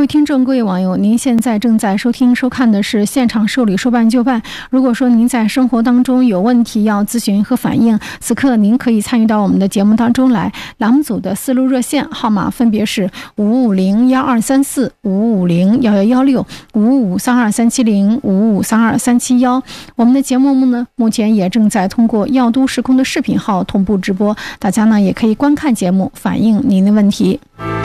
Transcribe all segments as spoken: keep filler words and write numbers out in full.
位听众，各位网友，您现在正在收听收看的是现场受理说办就办。如果说您在生活当中有问题要咨询和反映，此刻您可以参与到我们的节目当中来。栏目组的思路热线号码分别是五五零幺二三四、五五零幺幺幺六、五五三二三七零、五五三二三七幺。我们的节目呢，目前也正在通过耀都时空的视频号同步直播，大家呢也可以观看节目，反映您的问题。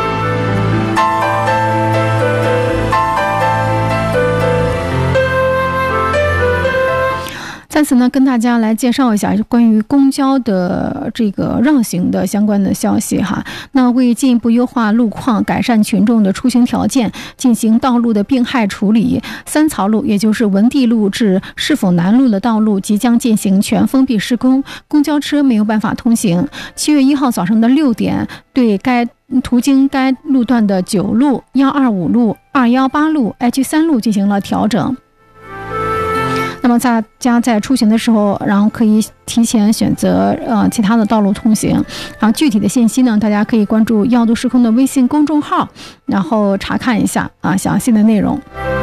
在此呢，跟大家来介绍一下关于公交的这个绕行的相关的消息哈。那为进一步优化路况，改善群众的出行条件，进行道路的病害处理，三曹路也就是文帝路至市府南路的道路即将进行全封闭施工，公交车没有办法通行。七月一号早上的六点，对该途经该路段的九路、幺二五路、二幺八路、H 三路进行了调整。那么大家在出行的时候，然后可以提前选择呃其他的道路通行。然后具体的信息呢，大家可以关注耀都时空的微信公众号，然后查看一下啊详细的内容。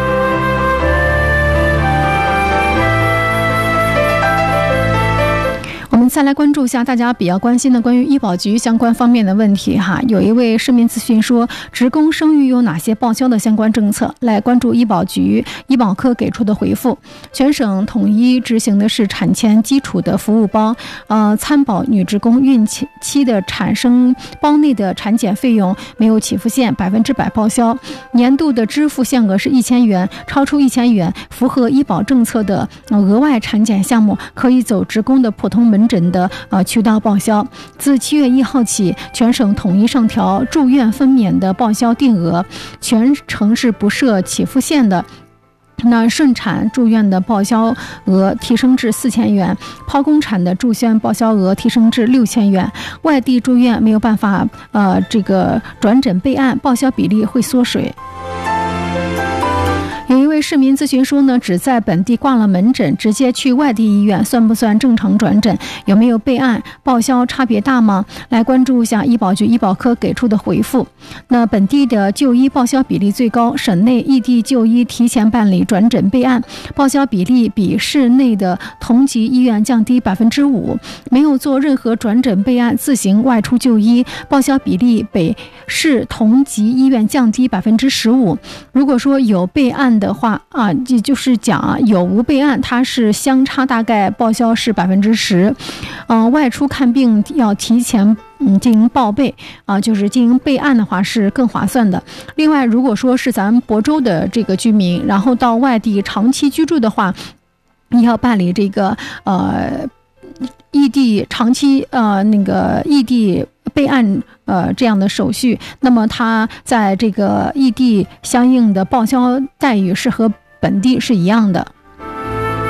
我们再来关注一下大家比较关心的关于医保局相关方面的问题哈。有一位市民咨询说，职工生育有哪些报销的相关政策？来关注医保局医保科给出的回复。全省统一执行的是产前基础的服务包，呃，参保女职工孕期期的产生包内的产检费用没有起付线，百分之百报销。年度的支付限额是一千元，超出一千元，符合医保政策的额外产检项目可以走职工的普通门诊的呃渠道报销。自七月一号起，全省统一上调住院分娩的报销定额，全城是不设起付线的。那顺产住院的报销额提升至四千元，剖宫产的住院报销额提升至六千元。外地住院没有办法呃这个转诊备案，报销比例会缩水。有一位市民咨询说呢，只在本地挂了门诊，直接去外地医院算不算正常转诊？有没有备案？报销差别大吗？来关注一下医保局医保科给出的回复。那本地的就医报销比例最高，省内异地就医提前办理转诊备案，报销比例比市内的同级医院降低百分之五。没有做任何转诊备案，自行外出就医，报销比例比市同级医院降低百分之十五。如果说有备案的话啊，这就是讲啊，有无备案，它是相差大概报销是百分之十。嗯，外出看病要提前嗯进行报备啊，就是进行备案的话是更划算的。另外，如果说是咱亳州的这个居民，然后到外地长期居住的话，你要办理这个呃异地长期呃那个异地备案呃这样的手续，那么它在这个异地相应的报销待遇是和本地是一样的。